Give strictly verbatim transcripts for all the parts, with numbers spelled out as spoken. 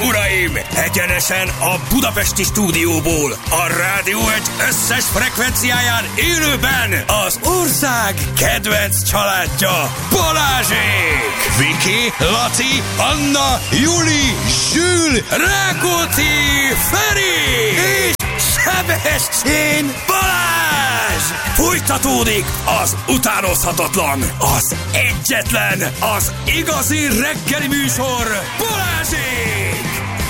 uraim! Egyenesen a budapesti stúdióból, a Rádió egy összes frekvenciáján élőben az ország kedvenc családja, Balázsék! Viki, Laci, Anna, Juli, Zsül, Rákóczi, Feri és Sebestyén Balázs! Folytatódik az utánozhatatlan, az egyetlen, az igazi reggeli műsor, Balázsék!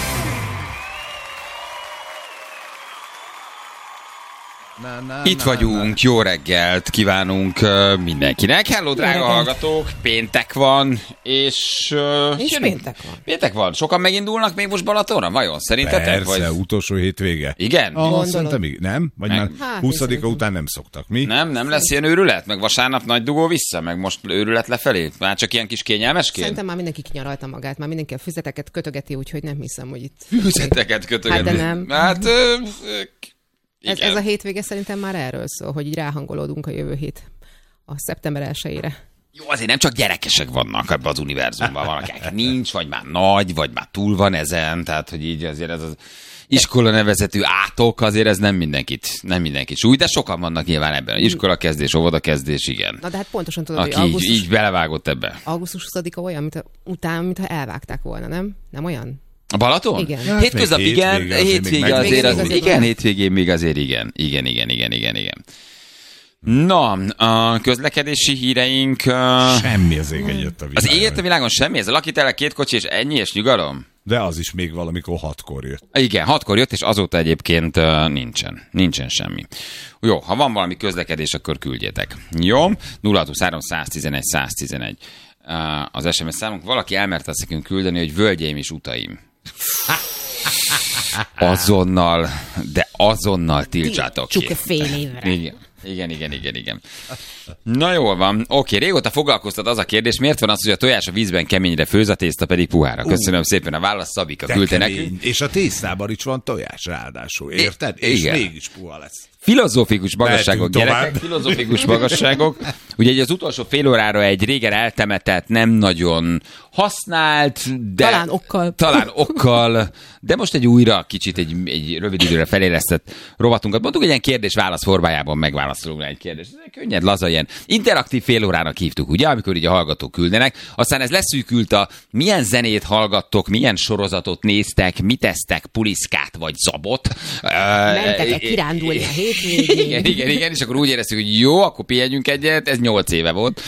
Na, na, Itt na, vagyunk, na. jó reggelt kívánunk uh, mindenkinek. Hello, drága reggelt. hallgatók, péntek van, és... Uh, És jönünk. péntek van. Péntek van. Sokan megindulnak még most Balatonra? Vajon? Szerintetek? Persze, Vagy... utolsó hétvége. Igen? Ah, Gondolod. szerintem igen. Nem? Vagy Meg- már Hát, huszadika szerintem. után nem szoktak, mi? Nem? Nem lesz ilyen őrület? Meg vasárnap nagy dugó vissza? Meg most őrület lefelé? Már csak ilyen kis kényelmesként? Szerintem már mindenki kinyaralta magát, már mindenki a füzeteket kötögeti, úgyhogy nem hiszem, hogy itt... Füzeteket kötögetni. Hát de nem. Hát, ö, ö, Ez, igen. ez a hétvége szerintem már erről szól, hogy így ráhangolódunk a jövő hét a szeptember elsejére. Jó, azért nem csak gyerekesek vannak ebben az univerzumban, van, akik nincs, vagy már nagy, vagy már túl van ezen, tehát hogy így azért ez az iskola nevezetű átok, azért ez nem mindenkit, nem mindenkit súly, de sokan vannak nyilván ebben. Iskola kezdés, óvoda kezdés, igen. Na de hát pontosan tudod, hogy Aki így, augusztus, így belevágott ebbe. augusztus huszadika olyan, mint a, után, mintha elvágták volna, nem? Nem olyan? A Balaton? Igen. Hát Hétköznap, még igen, hétvége azért még hétvége azért, az, megmozdul. igen, hétvégén még azért igen. Igen, igen, igen, igen, igen. Na, a közlekedési híreink... Uh, Semmi az ég egyet a az világon. éget a világon semmi, ez a lakitelek két kocsi és ennyi, és nyugalom? De az is még valamikor hatkor jött. Igen, hatkor jött, és azóta egyébként uh, nincsen. Nincsen semmi. Jó, ha van valami közlekedés, akkor küldjétek. Jó? nulla huszonhárom száztizenegy száztizenegy uh, az es em es számunk. Valaki elmerte azt nekünk küldeni, hogy völgyeim és utaim. Azonnal, de azonnal tiltsátok ki. Tiltsuk fél évre. Igen. Igen, igen, igen, igen. Na jól van. Oké, régóta foglalkoztat az a kérdés, miért van az, hogy a tojás a vízben keményre főz, a tészta pedig puhára? Köszönöm uh, szépen a választ, Szabika De küldte kemény. nekünk. És a tésztában is van tojás ráadásul, érted? I- És igen. mégis puha lesz. Filozófikus magasságok, Mehetünk gyerekek, tovább. filozófikus magasságok. Ugye egy az utolsó fél órára egy régen eltemetett, nem nagyon használt, de... Talán okkal. Talán okkal, de most egy újra kicsit egy, egy rövid időre felélesztett rovatunkat. Mondtuk, egy ilyen kérdés-válasz formájában megválaszolunk rá egy kérdést. Ez egy könnyed, laza, ilyen interaktív fél órának hívtuk, ugye, amikor így a hallgatók küldenek. Aztán ez leszűkült a milyen zenét hallgattok, milyen sorozatot néztek, mit esztek, puliszkát vagy zabot. Mentek-e kirándulni a hétvégén? Igen, igen, igen, és akkor úgy éreztük, hogy jó, akkor pihenjünk egyet, ez nyolc éve volt.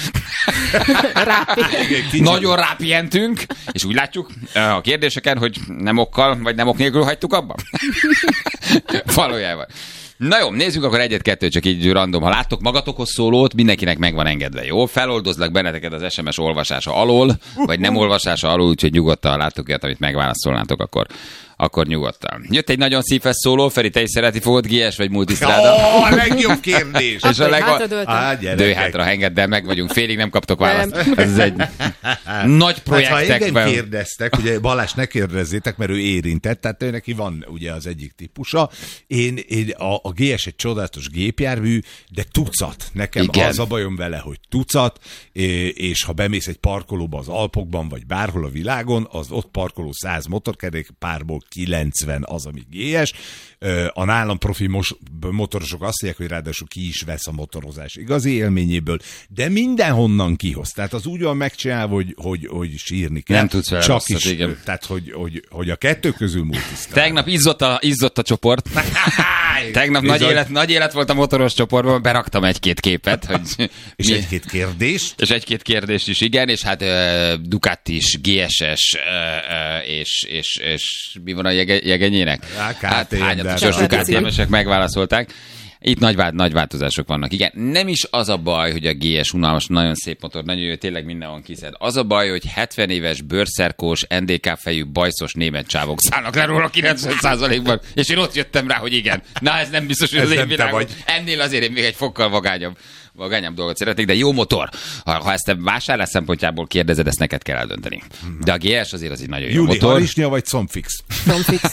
Nagyon rápihentünk, és úgy látjuk a kérdéseken, hogy nem okkal, vagy nem ok nélkül hagytuk abba. Valójában. Na jó, nézzük akkor egyet-kettőt, csak így random. Ha láttok magatokhoz szólót, mindenkinek meg van engedve, jó? Feloldozlak benneteket az es em es olvasása alól, vagy nem olvasása alól, úgyhogy nyugodtan, ha láttok ilyet, amit megválaszolnátok, akkor, akkor nyugodtan. Jött egy nagyon szívhez szóló, Feri, te is szereti fogod, gé es vagy multisztráda? Ó, a legjobb kérdés! És a leg... Hátradőltem. Á, Dőj gyerekek. hátra, engedd el, meg vagyunk, félig nem kaptok választ. Nem. Ez egy nagy Hát, ha engem projektekben. kérdeztek, ugye Balázs ne kérdezzétek, mert ő érintett, tehát ő neki van ugye az egyik típusa. Én, én a, a gé es egy csodálatos gépjármű, de tucat. Nekem Igen. az a bajom vele, hogy tucat, és ha bemész egy parkolóba az Alpokban, vagy bárhol a világon, az ott parkoló száz motorkerékpárból kilencven az, ami gé es. A nálam profi mos- motorosok azt mondják, hogy ráadásul ki is vesz a motorozás igazi élményéből, de mindenhonnan kihoz. Tehát az úgy van megcsinálva, hogy, hogy, hogy sírni kell. Nem tudsz vele Csak rosszat, is, igen. tehát hogy, hogy, hogy a kettő közül multisztrál. Tegnap izzott a, izzott a csoport. Tegnap nagy élet, nagy élet volt a motoros csoportban, beraktam egy-két képet. Hogy És mi- egy-két kérdést. és egy-két kérdést is, igen, és hát uh, Ducatis, gé es es, uh, uh, és, és, és mi van a jege, jegenyének? Á, ká té em, Hát de hányatos hát- ká té em-esek megválaszolták. Itt nagy, vált, nagy változások vannak. Igen, nem is az a baj, hogy a gé es unalmas, nagyon szép motor, nagyon jó, tényleg mindenhol kiszed. Az a baj, hogy hetven éves, bőrszerkós, en dé ká fejű, bajszos német csávok szállnak le róla kilencven százalékban, és én ott jöttem rá, hogy igen. Na, ez nem biztos, hogy Ez az én nem te világom. vagy. Ennél azért én még egy fokkal vagányabb vagányabb dolgot szeretnék, de jó motor. Ha, ha ezt te vásárlás szempontjából kérdezed, ezt neked kell eldönteni. De a gé es azért az egy nagyon jó Júli, motor. harisnya vagy combfix? Combfix.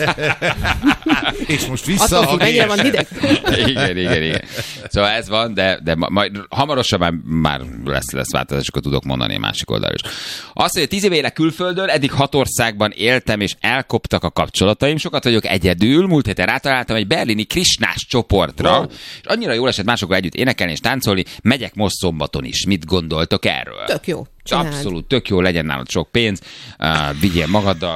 És most vissza Attól, a hogy mennyire van hideg. igen, igen, igen. Szóval ez van, de, de majd hamarosan már, már lesz, lesz változás, akkor tudok mondani a másik oldalról is. Azt, hogy tíz éve élek külföldön, eddig hat országban éltem, és elkoptak a kapcsolataim. Sokat vagyok egyedül. Múlt héten rátaláltam egy berlini krisnás csoportra, wow. És annyira jól esett másokkal együtt énekelni és táncolni. Megyek most szombaton is. Mit gondoltok erről? Tök jó. Csináld. Abszolút, tök jó, legyen nálad sok pénz, uh, vigyél magaddal.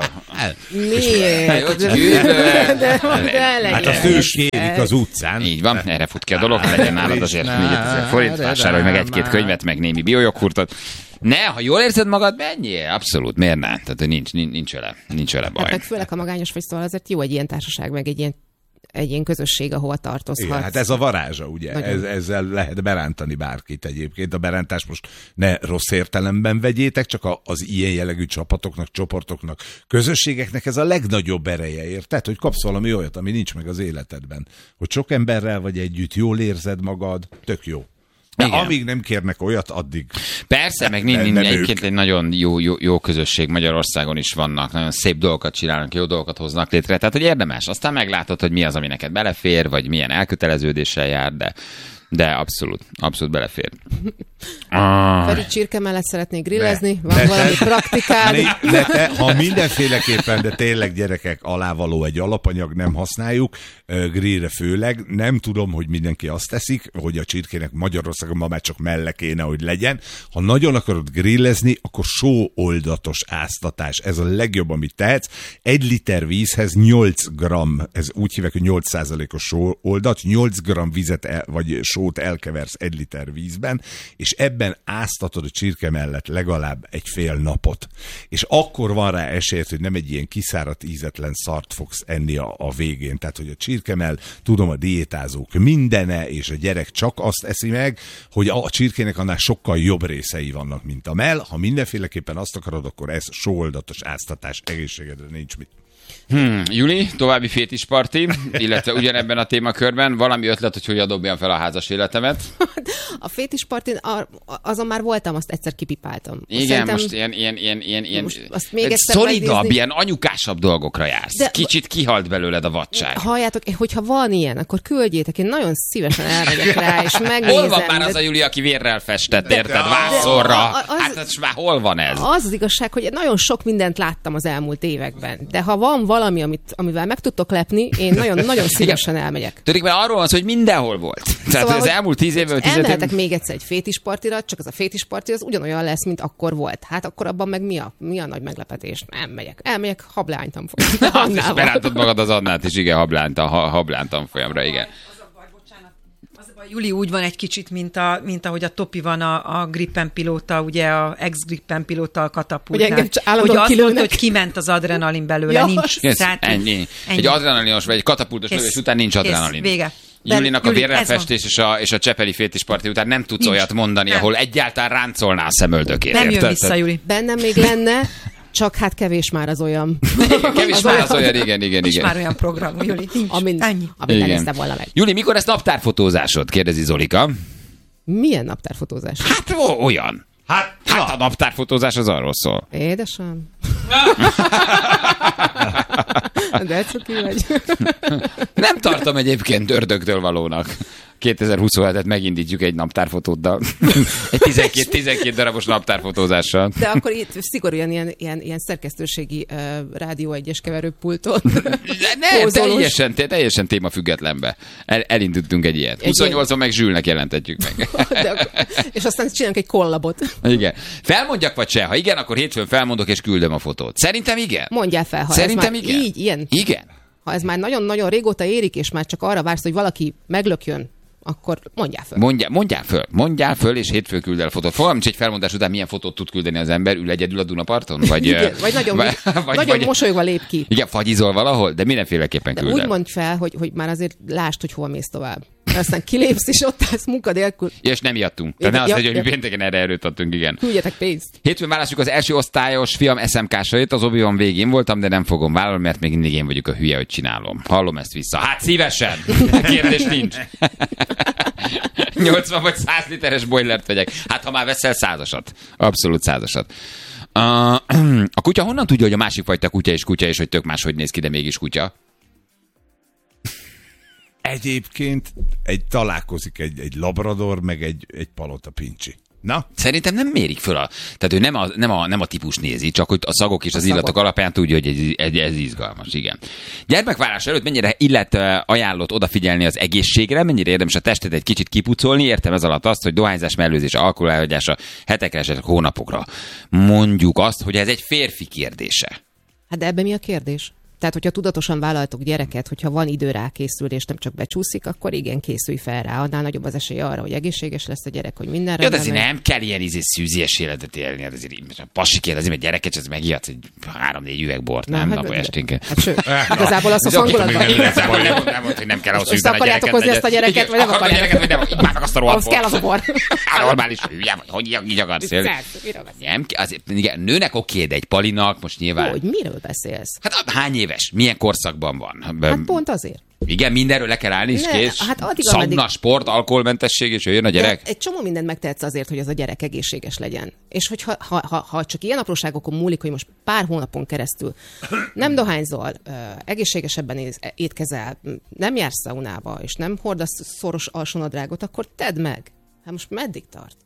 Miért? De, de, de hát a fős kérik az utcán. Így van, erre fut ki a dolog, legyen nálad azért négyezer forint, vásárolj meg egy-két könyvet, meg némi biojoghurtot. Ne, ha jól érzed magad, menjél, abszolút, miért ne? Tehát nincs, nincs, nincs vele, nincs vele baj. Hát meg főleg a magányos vagy, szóval azért jó egy ilyen társaság, meg egy ilyen egy ilyen közösség, ahova tartozhatsz. Igen, hát ez a varázsa, ugye? Ez, ezzel lehet berántani bárkit egyébként. A berántás most ne rossz értelemben vegyétek, csak a, az ilyen jellegű csapatoknak, csoportoknak, közösségeknek ez a legnagyobb ereje, érted? Hogy kapsz valami olyat, ami nincs meg az életedben. Hogy sok emberrel vagy együtt, jól érzed magad, tök jó. De amíg nem kérnek olyat, addig... Persze, meg egyébként egy nagyon jó, jó, jó közösség Magyarországon is vannak, nagyon szép dolgokat csinálnak, jó dolgokat hoznak létre, tehát hogy érdemes. Aztán meglátod, hogy mi az, ami neked belefér, vagy milyen elköteleződéssel jár, de, de abszolút, abszolút belefér. Ah. Feri, csirke mellett szeretnék grillezni, van ne, valami te, praktikád. Ne, ne te, ha mindenféleképpen, de tényleg gyerekek, alávaló egy alapanyag, nem használjuk, grillre főleg, nem tudom, hogy mindenki azt teszik, hogy a csirkének Magyarországon ma már csak melle kéne, hogy legyen. Ha nagyon akarod grillezni, akkor sóoldatos áztatás. Ez a legjobb, amit tehetsz. Egy liter vízhez nyolc gramm, ez úgy hívják, hogy nyolc százalékos sóoldat, nyolc gramm vizet el, vagy sót elkeversz egy liter vízben, és ebben áztatod a csirke mellett legalább egy fél napot. És akkor van rá esélyed, hogy nem egy ilyen kiszáradt, ízetlen szart fogsz enni a, a végén. Tehát, hogy a csirkemell, tudom, a diétázók mindene, és a gyerek csak azt eszi meg, hogy a, a csirkének annál sokkal jobb részei vannak, mint a mell. Ha mindenféleképpen azt akarod, akkor ez sóoldatos áztatás, egészségedre nincs mit. Hmm, Juli, további fétisparti, illetve ugyanebben a témakörben valami ötlet, hogy hogyan dobjam fel a házas életemet. A fétispartin, azon már voltam, azt egyszer kipipáltam. Igen, Szerintem most ilyen, ilyen, ilyen, ilyen, ilyen szolidabb, megnézni. Ilyen anyukásabb dolgokra jársz. De kicsit kihalt belőled a vadság. Halljátok, hogyha van ilyen, akkor küldjétek, én nagyon szívesen elmegyek rá, és megnézem. Hol van már az a Juli, aki vérrel festett, de, érted, vászorra? Az, hát az már hol van ez? Az az igazság, hogy nagyon sok mindent láttam az elmúlt években, de ha van valami, amit, amivel meg tudtok lepni, én nagyon-nagyon szívesen elmegyek. Tudjuk, mert arról van szó, hogy mindenhol volt. Tehát szóval, az elmúlt tíz évvel... Elmehetek még egyszer egy fétispartira, csak az a fétisparti az ugyanolyan lesz, mint akkor volt. Hát akkor abban meg mi a, mi a nagy meglepetés? Nem megyek. Elmegyek hablány tanfolyamra. Azt is berántod magad az Annát is, igen, hablány, ha, hablány tanfolyamra, igen. Juli úgy van egy kicsit, mint, a, mint ahogy a Topi van a, a Gripen pilóta, ugye a ex-Gripen pilóta a katapultnál. Hogy azt mondta, hogy kiment az adrenalin belőle, ja, nincs. Ez, Tehát, ennyi. ennyi. Egy adrenalinos vagy egy katapultos lövés után nincs adrenalin. Vége. Julinak a vérrelfestés és a, és a csepeli fétisparti után nem tudsz nincs. Olyat mondani, nem. Ahol egyáltalán ráncolná a szemöldökét. Nem jön vissza, Juli. Bennem még lenne, csak hát kevés már az olyan. Kevés az már az olyan, igen, igen, igen. igen. már olyan program, Juli. Nincs. Amin, Ennyi. Amit elnézte volna meg. Juli, mikor lesz naptárfotózásod? Kérdezi Zolika. Milyen naptárfotózás? Hát olyan. Hát, hát a naptárfotózás az arról szól. Édesem. De cuki vagy. Nem tartom egyébként ördögtől valónak. kétezer-huszonhetet megindítjuk egy naptárfotóddal. Egy tizenkét, tizenkét darabos naptárfotózással. De akkor itt szigorúan ilyen, ilyen, ilyen szerkesztőségi uh, rádió egyes keverőpulton. Nem, teljesen, teljesen témafüggetlenbe. El, elindultunk egy ilyet. huszonnyolcon meg Zsülnek jelentetjük meg. De akkor, és aztán csinálunk egy kollabot. Igen. Felmondjak vagy se? Ha igen, akkor hétfőn felmondok és küldöm a fotót. Szerintem igen? Mondjál fel, ha Szerintem ez már igen. így, ilyen. Igen. Ha ez már nagyon-nagyon régóta érik, és már csak arra vársz, hogy valaki meglökjön, akkor mondjál föl. Mondjál, mondjál föl. Mondjál föl, és hétfő küld el fotót. Fogalmam, hogy egy felmondás után milyen fotót tud küldeni az ember, ül egyedül a Dunaparton? Vagy, igen, vagy nagyon, vagy, vagy, nagyon vagy, mosolyogva lép ki. Igen, fagyizol valahol, de mindenféleképpen de küld úgy el. mondj fel, hogy, hogy már azért lásd, hogy hol mész tovább. Aztán kilépsz, és ott állsz munkadélkül. És nem ijedtünk. Tehát ne azt, ja, hogy ja. mi pénteken erre erőt adtunk, igen. Küldjetek pénzt. Hétfőn választjuk az első osztályos fiam es em ká-sait, az Obi-Wan végén voltam, de nem fogom vállalni, mert még mindig én vagyok a hülye, hogy csinálom. Hallom ezt vissza. Hát szívesen! Kérdés nincs. nyolcvan vagy száz literes boilert vegyek. Hát ha már veszel százasat. Abszolút százasat. Uh, a kutya honnan tudja, hogy a másik fajta kutya és kutya, és hogy tök máshogy néz ki, de mégis kutya? Egyébként egy találkozik egy, egy labrador, meg egy, egy palota pincsi. Na? Szerintem nem mérik föl a... Tehát ő nem a, nem a, nem a típus nézi, csak hogy a szagok és az a illatok szagok alapján tudja, hogy ez, ez, ez izgalmas, igen. Gyermekválás előtt mennyire illet ajánlott odafigyelni az egészségre, mennyire érdemes a testet egy kicsit kipucolni, értem ez alatt azt, hogy dohányzás, mellőzés, alkohol elhagyása hetekre, esetleg hónapokra. Mondjuk azt, hogy ez egy férfi kérdése. Hát de ebben mi a kérdés? Tehát, hogyha tudatosan vállaltok gyereket, hogyha van idő rá készülni, és nem csak becsúszik, akkor igen, készülj fel rá. Annál nagyobb az esély arra, hogy egészséges lesz a gyerek, hogy mindenre. Ja, de azért nem kell ilyen izé szűzies életet élni. Azért a pasi kérdezi, mert gyereket, ez megijedsz egy három-négy üveg bort, nem? Hát, Nap esténként. Hát sőt, igazából az a hangulatban. Nem mondta, hogy nem kell ahhoz fűteni a gyereket. Akarjátok hozni ezt a gyereket, vagy nem akarjátok? Vagy nem, már meg azt a rohadt kell az a bor. Normális hülye, vagy hogy így akarsz élni. Nem, azért nőnek oké, de egy palinak most nyilván. Hogy miről beszélsz? Hát hány éves? Milyen korszakban van? Hát pont azért. Igen, mindenről le kell állni, és kész. Hát Szauna, ameddig... sport, alkoholmentesség, és jön a gyerek. De egy csomó mindent megtehetsz azért, hogy az a gyerek egészséges legyen. És hogyha ha, ha, ha csak ilyen apróságokon múlik, hogy most pár hónapon keresztül nem dohányzol, egészségesebben étkezel, nem jársz szaunába, és nem hordasz szoros alsónadrágot, akkor tedd meg. Hát most meddig tart?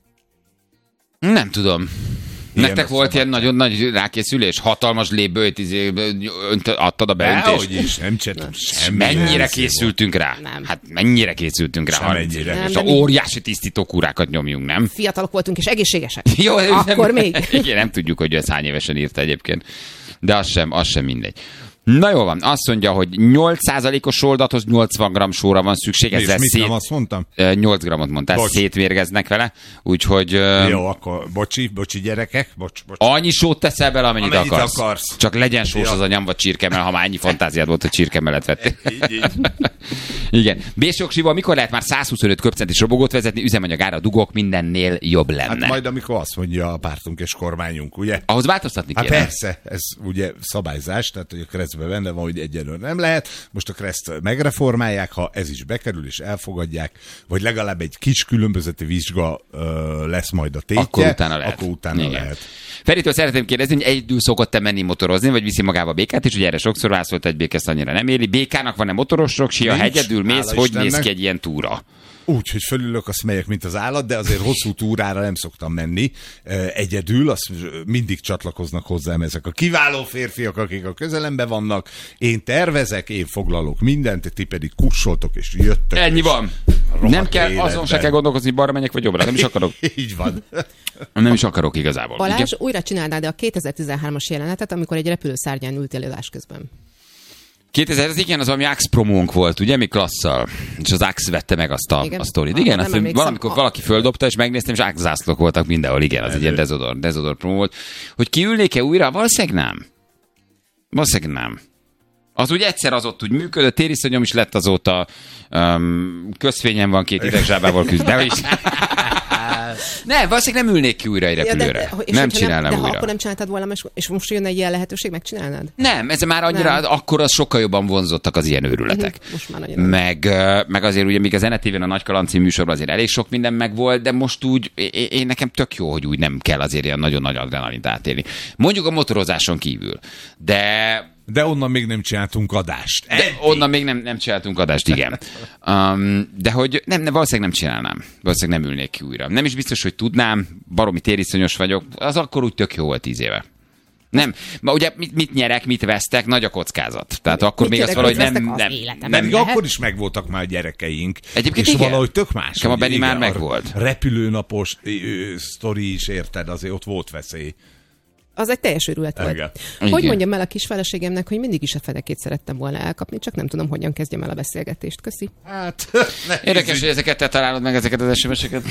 Nem tudom. Ilyen nektek volt ilyen nagyon nagy rákészülés? Hatalmas lébőt adtad a beöntést? Dehogy is, nem csináltam semmi. Mennyire készültünk rá? Nem. Hát mennyire készültünk rá? Semennyire. És a óriási tisztítókúrákat nyomjunk, nem? Fiatalok voltunk és egészségesek. Jó, akkor nem, még. Igen, nem tudjuk, hogy ez hány évesen írta egyébként. De az sem, az sem mindegy. Na jó van, azt mondja, hogy nyolc százalékos soldathoz nyolcvan gramm sóra van szükség. És mit szét... nem azt mondtam? nyolc grammot mondtál, bocs. Szétvérgeznek vele, úgyhogy... Jó, akkor bocsi, bocsi gyerekek, bocs, bocs. Annyi sót teszel bele, amennyit, amennyit akarsz. akarsz. Csak legyen sós ja. az a nyom vagy csirkemell, ha már ennyi fantáziád volt, hogy csirkemellet vettél. Így, így. Igen. Bésjoksival mikor lehet már száz huszonöt köbcentis robogót vezetni, üzemanyagára dugok, mindennél jobb lenne. Hát majd amikor azt mondja a pártunk és kormányunk, ugye? Ahhoz változtatni hát kéne. Persze, ez ugye szabályzás, tehát hogy a keresztben benne van, hogy egyelőre nem lehet. Most a kereszt megreformálják, ha ez is bekerül és elfogadják, vagy legalább egy kis különbözeti vizsga ö, lesz majd a tétje. Akkor utána lehet. Akkor utána lehet. Feritől szeretném kérdezni, hogy egyedül szokott-e menni motorozni, vagy viszi magába békát, és ugye erre sokszor válaszolt, egy béke annyira nem éli. Békának van-e motoros roksia, hegyedül mész, hogy Istennek. Néz ki egy ilyen túra? Úgy, hogy fölülök, azt megyek, mint az állat, de azért hosszú túrára nem szoktam menni. Egyedül, azt mindig csatlakoznak hozzám ezek a kiváló férfiak, akik a közelemben vannak. Én tervezek, én foglalok mindent, ti pedig kussoltok és jöttök. Ennyi van. Nem kell, életben. Azon se kell gondolkozni, balra menjek vagy jobbra. Nem is akarok. Így van. Nem is akarok igazából. Balázs, igen? Újra csinálnád a kétezer-tizenhármas jelenetet, amikor egy repülőszárnyán ültél ülás közben. kétezer, az igen, az valami Axe promónk volt, ugye, mi klasszal. És az Axe vette meg azt a, a sztorit. Igen, azt hiszem, valamikor a... valaki földobta, és megnéztem, és Axe zászlók voltak mindenhol. Igen, az egy ilyen dezodor, dezodor promó volt. Hogy kiülnék-e újra? Valószínűleg nem. Valószínűleg nem. Az úgy egyszer az ott úgy működött, tériszonyom is lett azóta, um, közfényen van két idegzsábával küzd, de is. Nem, valószínűleg nem ülnék ki újra egy repülőre. Ja, de, de, nem csinálnám nem, de újra. De ha akkor nem csináltad volna, és most jön egy ilyen lehetőség, megcsinálnád? Nem, ez már annyira, nem. Akkor az sokkal jobban vonzottak az ilyen őrületek. Uh-huh. Most már meg, meg azért ugye, még az en té vén a Nagy Kaland című műsorban azért elég sok minden megvolt, de most úgy, én, én nekem tök jó, hogy úgy nem kell azért ilyen nagyon nagy adrenalint átélni. Mondjuk a motorozáson kívül. De... De onnan még nem csináltunk adást. De onnan még nem, nem csináltunk adást, igen. Um, de hogy nem, nem, valószínűleg nem csinálnám. Valószínűleg nem ülnék ki újra. Nem is biztos, hogy tudnám, baromi tériszonyos vagyok. Az akkor úgy tök jó volt tíz éve. Nem, ma ugye mit, mit nyerek, mit vesztek, nagy a kockázat. Tehát akkor mit még azt valahogy nem... nem, nem, nem akkor is megvoltak már a gyerekeink. Egyébként és igen. valahogy tök más. A Benni már megvolt. Repülőnapos sztori is, érted, azért ott volt veszély. Az egy teljes őrület volt. Igen. Hogy Igen. mondjam el a kis feleségemnek, hogy mindig is a fenekét szerettem volna elkapni, csak nem tudom, hogyan kezdjem el a beszélgetést. Köszi. Hát, érdekes, hogy ezeket te találod meg, ezeket az es em es-eket.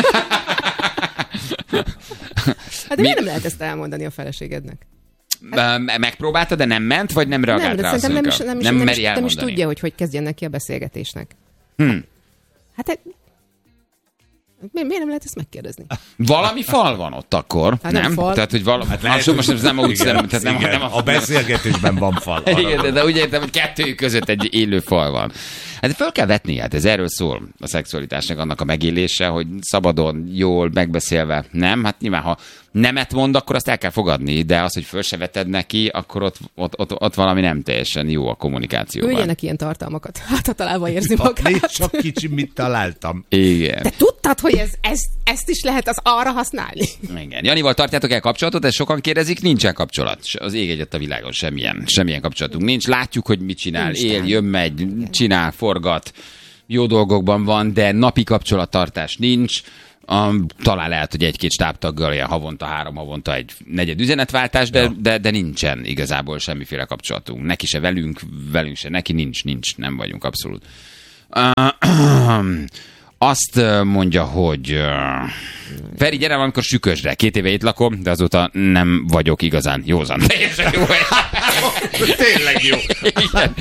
Hát de miért nem lehet ezt elmondani a feleségednek? Hát... Megpróbálta, de nem ment, vagy nem reagált nem, rá? Nem, nem, is, nem, is, nem, nem, is, nem is tudja, hogy hogy kezdjen neki a beszélgetésnek. Hmm. Hát Mi, miért nem lehet ezt megkérdezni? Valami fal van ott akkor, hát nem? nem? Tehát, hogy valami... Hát lehet, most ez nem úgy igen, nem, tehát nem, igen, nem a, a beszélgetésben van fal. Igen, de, de úgy értem, hogy kettőjük között egy élő fal van. Hát föl kell vetni, hát ez erről szól a szexualitásnak, annak a megélése, hogy szabadon, jól, megbeszélve, nem? Hát nyilván, ha nemet mond, akkor azt el kell fogadni, de az, hogy föl se veted neki, akkor ott, ott, ott, ott valami nem teljesen jó a kommunikációban. Üljenek ilyen tartalmakat, hát ha találva érzi magát. Nézd csak kicsi, mit találtam. Igen. De tudtad, hogy ez, ez, ezt is lehet az arra használni? Igen. Janival tartjátok el kapcsolatot, ezt sokan kérdezik, nincsen kapcsolat. Az ég egyet a világon semmilyen, semmilyen kapcsolatunk nincs. Látjuk, hogy mit csinál, nincs él, jön, megy, igen. Csinál, forgat, jó dolgokban van, de napi kapcsolattartás nincs. Um, talán lehet, hogy egy-két stábtaggal ilyen havonta, három havonta egy negyed üzenetváltás, de, ja. de, de nincsen igazából semmiféle kapcsolatunk. Neki se velünk, velünk se neki, nincs, nincs, nem vagyunk abszolút. Uh, azt mondja, hogy uh, Feri, gyere valamikor Sükösre. Két éve itt lakom, de azóta nem vagyok igazán józan. Teljesen jó. Tényleg jó. Igen.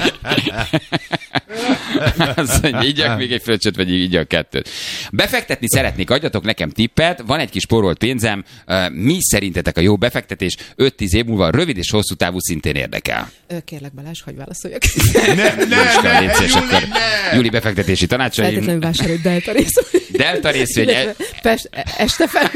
Azt mondja, igyak még egy fröccsöt, vagy igyak kettőt. Befektetni szeretnék, adjatok nekem tippet, van egy kis spórolt pénzem, mi szerintetek a jó befektetés? öt-tíz év múlva rövid és hosszú távú szintén érdekel. Kérlek Balázs, hogy válaszoljak. Ne, ne, ne, ne, Júli, ne. Júli befektetési tanácsaim. Feltétlenül vásárolj Delta részvény. Delta részvény. Este fel.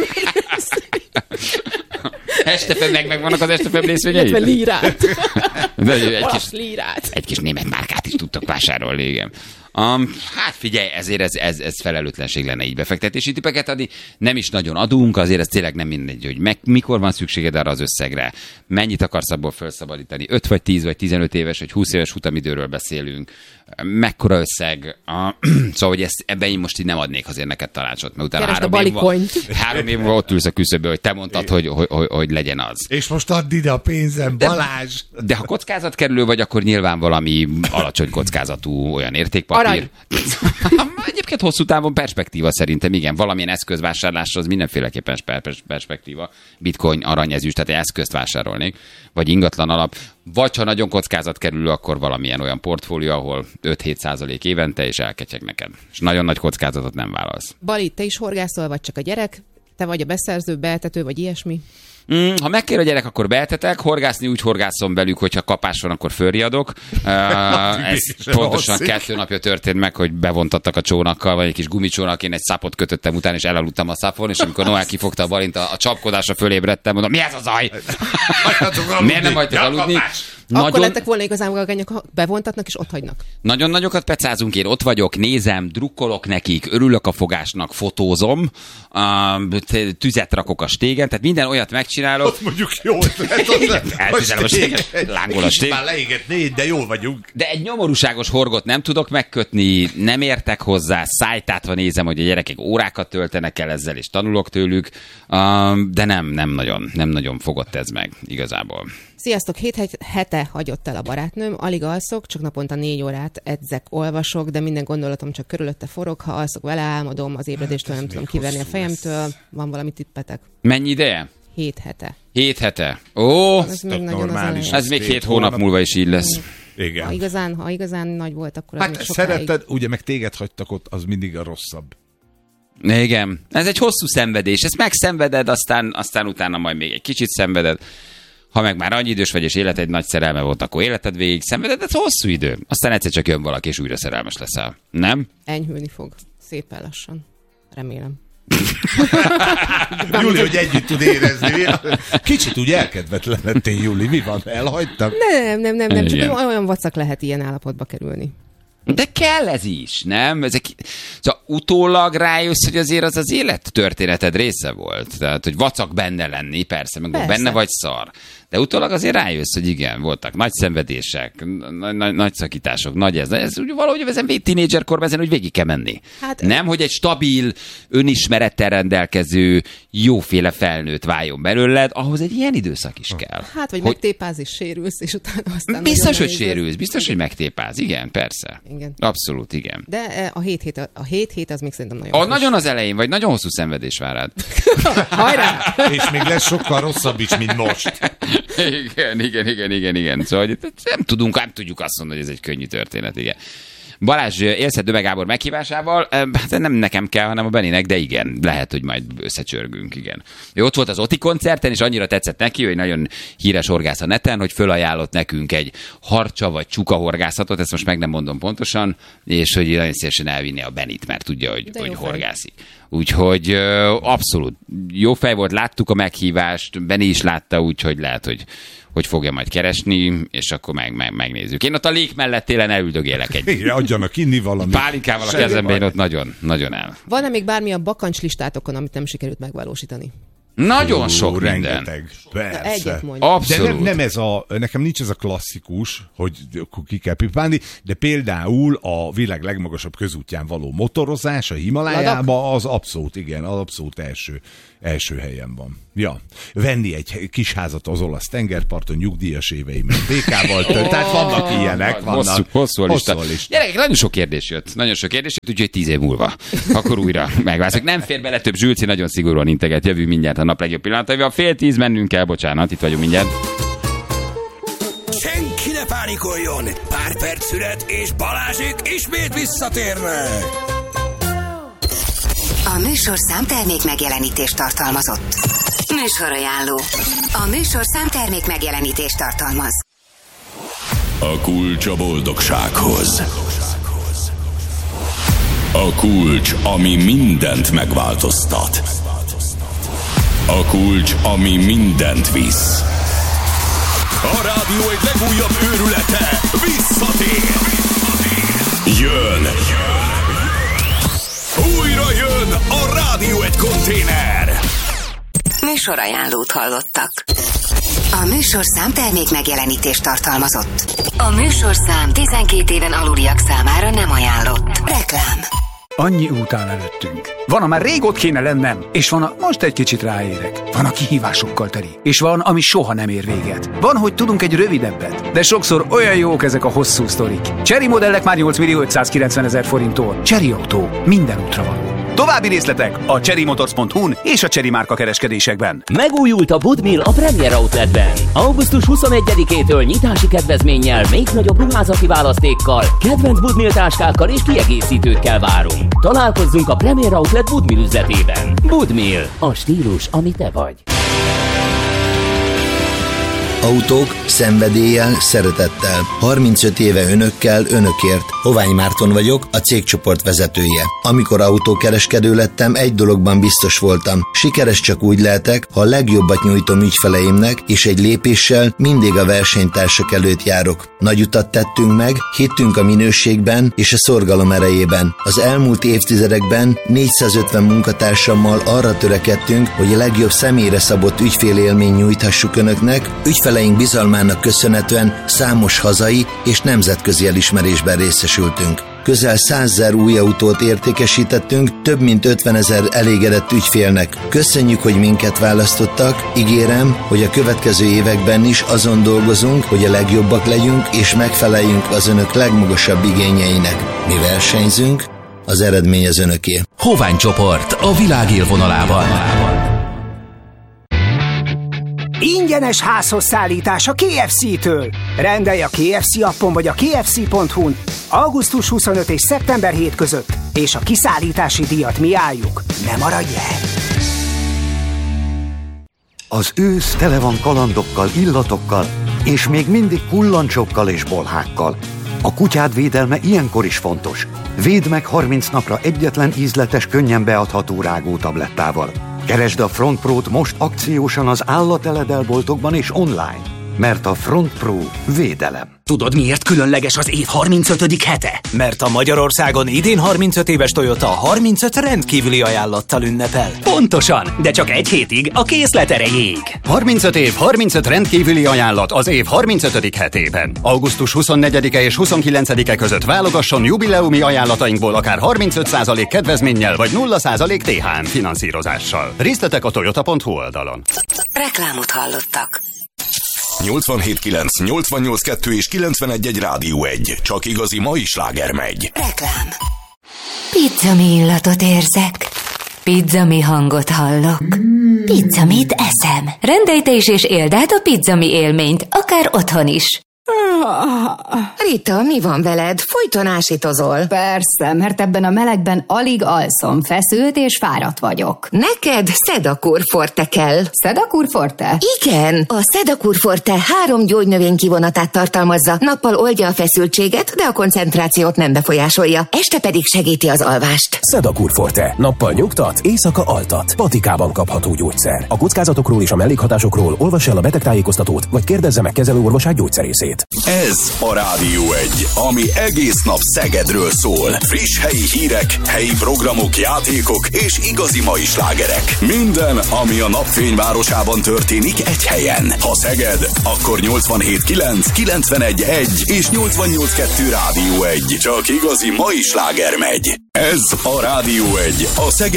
Estefem, meg, meg vannak az Estefem részvényei? Illetve lírát. Egy kis, lírát. Egy kis német márkát is tudtak vásárolni, igen. Um, hát figyelj, ezért ez, ez, ez felelőtlenség lenne így befektetési tippeket adni. Nem is nagyon adunk, azért ez tényleg nem mindegy, hogy meg, mikor van szükséged arra az összegre, mennyit akarsz abból felszabadítani. öt vagy tíz vagy tizenöt éves vagy húsz éves futamidőről beszélünk. Mekkora összeg. Uh, szóval, hogy ezt, ebben én most így nem adnék azért neked tanácsot, mert utána három év, múlva, három év múlva ott ülsz a küszöbbe, hogy te mondtad, hogy, hogy, hogy, hogy legyen az. És most add ide a pénzem, Balázs! De, de ha kockázatkerülő vagy, akkor nyilván valami alacsony kockázatú olyan értékpapír. Arany. Egyébként hosszú távon perspektíva szerintem, igen. Valamilyen eszközvásárlásra az mindenféleképpen perspektíva. Bitcoin, arany, ezüst, tehát egy eszközt vásárolnék, vagy ingatlan alap. Vagy ha nagyon kockázatkerülő, akkor valamilyen olyan portfólió, ahol öt-hét százalék évente, és elketyeg neked. És nagyon nagy kockázatot nem válasz. Bali, te is horgászol, vagy csak a gyerek? Te vagy a beszerző, beeltető, vagy ilyesmi? Mm, ha megkér a gyerek, akkor beeltetek. Horgászni úgy horgászom velük, hogyha kapás van, akkor fölriadok. Uh, ez pontosan kettő napja történt meg, hogy bevontattak a csónakkal, vagy egy kis gumicsónak, én egy szapot kötöttem után, és elaludtam a szapon, és amikor Noel kifogta a Balint, a, a csapkodásra fölébredtem, mondom, mi ez a zaj? Miért nem hagytok aludni? Nagyon... Akkor lettek volna igazán magányok, ha bevontatnak és ott hagynak. Nagyon nagyokat pecázunk, én ott vagyok, nézem, drukkolok nekik, örülök a fogásnak, fotózom, uh, tüzet rakok a stégen, tehát minden olyat megcsinálok. Ott mondjuk jó ötlet. Eltüzelem a stégen, lángol a stég. Már leégetné, de jól vagyunk. De egy nyomorúságos horgot nem tudok megkötni, nem értek hozzá, szájtátva nézem, hogy a gyerekek órákat töltenek el ezzel, és tanulok tőlük, uh, de nem, nem nagyon, nem nagyon fogott ez meg igazából. Sziasztok, hét hete hagyott el a barátnőm, alig alszok, csak naponta négy órát edzek, olvasok, de minden gondolatom csak körülötte forog, ha alszok vele, álmodom, az ébredéstől nem tudom kiverni a fejemtől. Lesz. Van valami tippetek? Mennyi ideje? Hét hete. Hét hete? Ó, ez még normális. Ez még hét hónap, hónap múlva is így lesz. Igen. Ha igazán, ha igazán nagy volt, akkor hát az még sokáig. szeretted, ugye meg téged hagytak ott, az mindig a rosszabb. Igen. Ez egy hosszú szenvedés. Ezt megszenveded, aztán, aztán utána majd még egy kicsit szenveded. Ha meg már annyi idős vagy, és életed egy nagy szerelme volt, akkor életed végig szenveded, ez hosszú idő. Aztán egyszer csak jön valaki, és újra szerelmes leszel. Nem? Enyhülni fog. Szépen lassan. Remélem. Júli, hogy együtt tud érezni. Kicsit úgy elkedvetlen lettél, Júli. Mi van? Elhagytak? Nem, nem, nem, nem. Csak olyan vacak lehet ilyen állapotba kerülni. De kell ez is, nem? Ezek, szóval utólag rájössz, hogy azért az az élettörténeted része volt. Tehát, hogy vacak benne lenni, persze, meg persze. Benne vagy szar. De utólag azért rájössz, hogy igen, voltak nagy szenvedések, nagy, nagy, nagy szakítások, nagy ez. Ez úgy valahogy ezen tínédzserkorban ezen úgy végig kell menni. Hát, nem, hogy egy stabil, önismerettel rendelkező, jóféle felnőtt váljon belőled, ahhoz egy ilyen időszak is kell. Hát, vagy hogy... megtépáz és sérülsz, és utána aztán... Biztos, hogy sérülsz, biztos, hogy megtépáz. Igen, persze. Igen. Abszolút, igen. De a hét hét, a hét hét az még szerintem nagyon... A, nagyon az elején, vagy nagyon hosszú szenvedés vár rád. Hajrá! És még lesz sokkal rosszabb is, mint most. Igen, igen, igen, igen, igen. Szóval nem tudunk, nem tudjuk azt mondani, hogy ez egy könnyű történet, igen. Balázs, élsz Döme Gábor meghívásával? Hát nem nekem kell, hanem a Beninek, de igen, lehet, hogy majd összecsörgünk, igen. Ő ott volt az Oti koncerten, és annyira tetszett neki, hogy nagyon híres horgász a neten, hogy fölajánlott nekünk egy harcsa vagy csuka horgászatot, ezt most meg nem mondom pontosan, és hogy nagyon szívesen elvinni a Benit, mert tudja, hogy, hogy horgászik. Úgyhogy abszolút jó fej volt, láttuk a meghívást, Beni is látta, úgyhogy lehet, hogy hogy fogja majd keresni, és akkor meg, meg, megnézzük. Én ott a lék mellett télen elüldögélek egy... Igen, adjanak inni valamit. Pálinkával a kezemben, én ott nagyon, nagyon el. Van-e még bármilyen bakancslistátok, amit nem sikerült megvalósítani? Nagyon sok minden. Rengeteg. Persze. Abszolút. De nem, nem ez a, nekem nincs ez a klasszikus, hogy ki kell pipálni, de például a világ legmagasabb közútján való motorozás a Himalájába az abszolút, igen, az abszolút első, első helyen van. Ja, venni egy kis házat az olasz tengerparton, nyugdíjas éveimet bé ká-val tölt, tehát vannak ilyenek, vannak. Hosszú, hosszú a lista. Gyerekek, nagyon sok kérdés jött, nagyon sok kérdés jött, úgyhogy tíz év múlva akkor újra megválaszok. Nem fér bele több, Zsülci nagyon szigorúan integet, jövő mindjárt a nap legjobb pillanataival. Fél tíz mennünk kell, bocsánat, itt vagyunk mindjárt. Senki ne pánikoljon, pár perc szület, és Balázsék ismét visszatérnek. A műsorszám termék megjelenítést tartalmazott. Műsorajánló. A műsorszám termék megjelenítést tartalmaz. A kulcs a boldogsághoz. A kulcs, ami mindent megváltoztat. A kulcs, ami mindent visz. A rádió egy legújabb őrülete visszatér. Jön. Újra jön a Rádió egy konténer. Műsorajánlót hallottak. A műsorszám termék megjelenítést tartalmazott. A műsorszám tizenkét éven aluliak számára nem ajánlott. Reklám. Annyi után előttünk. Van, a már rég ott kéne lennem, és van, a most egy kicsit ráérek. Van, a kihívásokkal teli, és van, ami soha nem ér véget. Van, hogy tudunk egy rövidebbet, de sokszor olyan jók ezek a hosszú sztorik. Chery modellek már nyolc millió ötszázkilencven ezer forinttól. Chery Autó, minden útra való. További részletek a chery motors pont hu-n és a Chery márka kereskedésekben. Megújult a Budmill a Premier Outletben. augusztus huszonegyedikétől nyitási kedvezménnyel, még nagyobb ruházati választékkal, kedvenc Budmill táskákkal és kiegészítőkkel várunk. Találkozzunk a Premier Outlet Budmill üzletében. Budmill, a stílus, ami te vagy. Autók, szenvedéllyel, szeretettel. harmincöt éve önökkel, önökért. Hovány Márton vagyok, a cégcsoport vezetője. Amikor autókereskedő lettem, egy dologban biztos voltam. Sikeres csak úgy lehetek, ha a legjobbat nyújtom ügyfeleimnek, és egy lépéssel mindig a versenytársak előtt járok. Nagy utat tettünk meg, hittünk a minőségben és a szorgalom erejében. Az elmúlt évtizedekben négyszázötven munkatársammal arra törekedtünk, hogy a legjobb személyre szabott ügyfélélményt nyújthassuk önöknek, ügyfeleink bizalmának köszönhetően számos hazai és nemzetközi elismerésben részesültünk. Közel százezer új autót értékesítettünk, több mint ötvenezer elégedett ügyfélnek. Köszönjük, hogy minket választottak, ígérem, hogy a következő években is azon dolgozunk, hogy a legjobbak legyünk és megfeleljünk az önök legmagasabb igényeinek. Mi versenyzünk, az eredmény az önöké. Hovány csoport a világ élvonalában. Ingyenes házhoz szállítás a ká ef cé-től. Rendelj a ká ef cé appon vagy a ká ef cé pont hu-n augusztus huszonötödike és szeptember hetedike között, és a kiszállítási díjat mi álljuk. Ne maradj el! Az ősz tele van kalandokkal, illatokkal, és még mindig kullancsokkal és bolhákkal. A kutyád védelme ilyenkor is fontos. Védd meg harminc napra egyetlen ízletes, könnyen beadható rágótablettával. Keresd a Front Pro-t most akciósan az állateledelboltokban és online, mert a Front Pro védelem. Tudod, miért különleges az év harmincötödik hete? Mert a Magyarországon idén harmincöt éves Toyota harmincöt rendkívüli ajánlattal ünnepel. Pontosan, de csak egy hétig a készlet erejéig. harmincöt év, harmincöt rendkívüli ajánlat az év harmincötödik hetében. augusztus huszonnegyedike és huszonkilencedike között válogasson jubileumi ajánlatainkból akár harmincöt százalék kedvezménnyel vagy nulla százalék té há em finanszírozással. Részletek a toyota pont hu oldalon. Reklámot hallottak. nyolcvanhét kilenc, nyolcvannyolc kettő és kilencvenegy egy Rádió egy. Csak igazi mai sláger megy. Reklám. Pizzami illatot érzek. Pizzami hangot hallok. Pizzamit eszem. Rendelj te is és éld át a pizzami élményt, akár otthon is. Rita, mi van veled? Folyton ásítozol. Persze, mert ebben a melegben alig alszom, feszült és fáradt vagyok. Neked Sedakur Forte kell. Sedakur Forte? Igen, a Sedakur Forte három gyógynövény kivonatát tartalmazza. Nappal oldja a feszültséget, de a koncentrációt nem befolyásolja. Este pedig segíti az alvást. Sedakur Forte. Nappal nyugtat, éjszaka altat. Patikában kapható gyógyszer. A kockázatokról és a mellékhatásokról olvass el a betegtájékoztatót, vagy kérdezze meg kezelőorvosát, gyógyszerészét. Ez a Rádió egy, ami egész nap Szegedről szól. Friss helyi hírek, helyi programok, játékok és igazi mai slágerek. Minden, ami a napfényvárosában történik egy helyen. Ha Szeged, akkor nyolcvanhét kilenc, kilencvenegy egy és nyolcvannyolc kettő Rádió egy. Csak igazi mai sláger megy. Ez a Rádió egy, a Szeged